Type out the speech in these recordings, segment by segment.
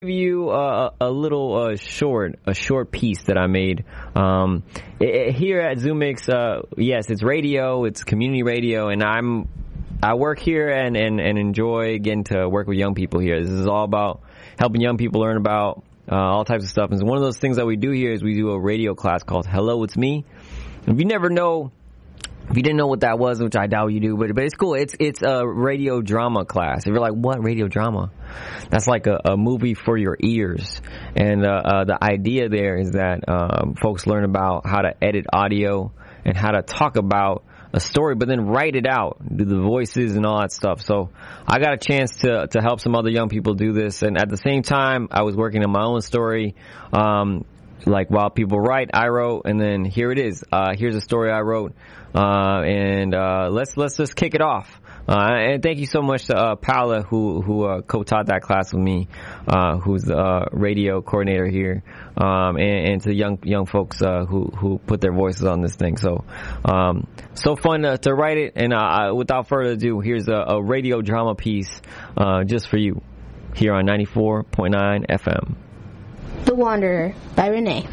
you a little short piece that I made here at ZooMix. Yes, it's radio, it's community radio, and I work here and enjoy getting to work with young people here. This is all about helping young people learn about all types of stuff. And one of those things that we do here is we do a radio class called Hello, It's Me. If you didn't know what that was, which I doubt you do, but it's cool. It's a radio drama class. If you're like, what, radio drama? That's like a movie for your ears. And the idea there is that folks learn about how to edit audio and how to talk about a story, but then write it out, do the voices and all that stuff. So I got a chance to help some other young people do this. And at the same time, I was working on my own story. Like while people write, I wrote, and then here it is. Here's a story I wrote. And let's just kick it off. And thank you so much to Paula who co-taught that class with me, who's the radio coordinator here, and to young folks who put their voices on this thing. So fun to write it. And without further ado, here's a radio drama piece just for you here on 94.9 FM. The Wanderer by Renee.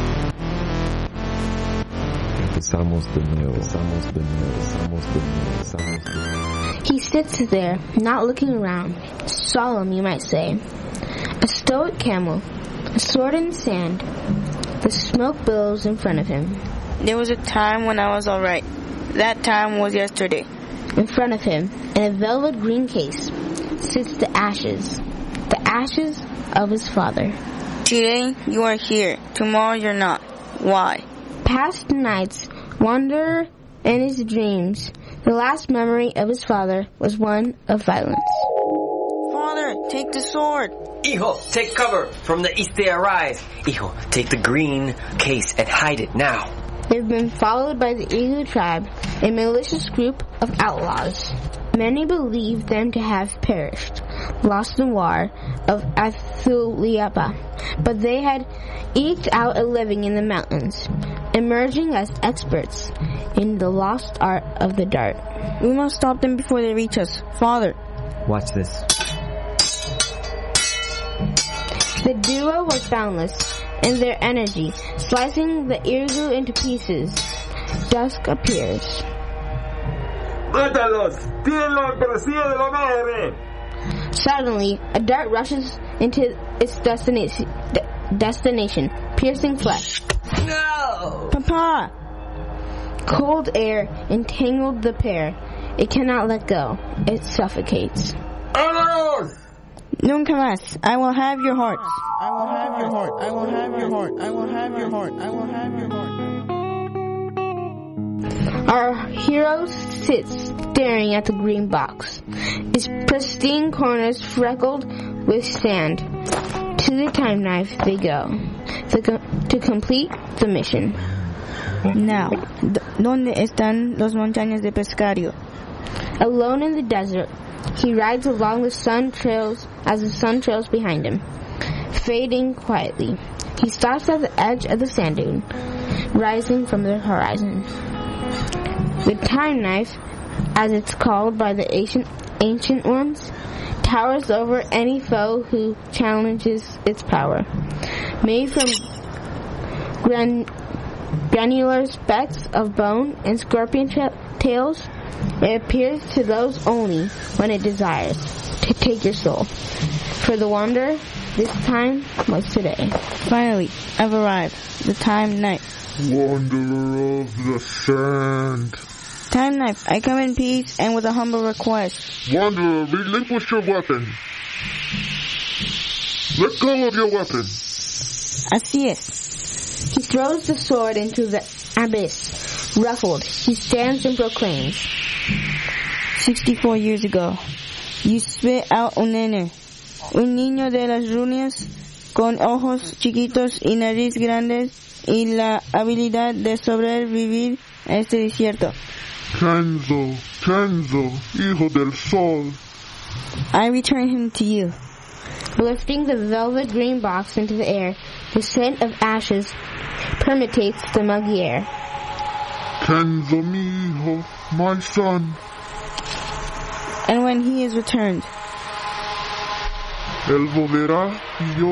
He sits there, not looking around, solemn, you might say. A stoic camel, a sword in the sand. The smoke billows in front of him. There was a time when I was alright. That time was yesterday. In front of him, in a velvet green case, sits the ashes of his father. Today you are here, tomorrow you're not. Why? Past nights, wanderer in his dreams. The last memory of his father was one of violence. Father, take the sword. Hijo, take cover. From the east they arise. Hijo, take the green case and hide it now. They've been followed by the Igloo tribe, a malicious group of outlaws. Many believe them to have perished, lost in war of Athuliapa, but they had eked out a living in the mountains, emerging as experts in the lost art of the dart. We must stop them before they reach us. Father. Watch this. The duo was boundless in their energy, slicing the Igloo into pieces. Dusk appears. ¡Mátalos! ¡Tírenlo al presidio de la madre! Suddenly, a dart rushes into its destination, piercing flesh. No! Papa! Cold air entangled the pair. It cannot let go. It suffocates. ¡Vámonos! Nunca más. I will have your hearts. I will have your heart. I will have your heart. I will have your heart. I will have your heart. Our hero sits staring at the green box, its pristine corners freckled with sand. To the time knife they go, to complete the mission. Now, ¿dónde están los montañas de Pescario? Alone in the desert, he rides along the sun trails as the sun trails behind him, fading quietly. He stops at the edge of the sand dune, rising from the horizon. The time knife, as it's called by the ancient ones, towers over any foe who challenges its power. Made from granular specks of bone and scorpion tails, it appears to those only when it desires to take your soul. For the wanderer, this time was today. Finally, I've arrived. The time knife. Wanderer of the sand. Time knife, I come in peace and with a humble request. Wanderer, relinquish your weapon. Let go of your weapon. Así es. He throws the sword into the abyss. Ruffled, he stands and proclaims. 64 years ago, you spit out un nene, un niño de las ruinas, con ojos chiquitos y nariz grandes, y la habilidad de sobrevivir a este desierto. Kenzo, hijo del sol. I return him to you. Lifting the velvet green box into the air, the scent of ashes permeates the muggy air. Kenzo, mi hijo, my son. And when he is returned, Él volverá y yo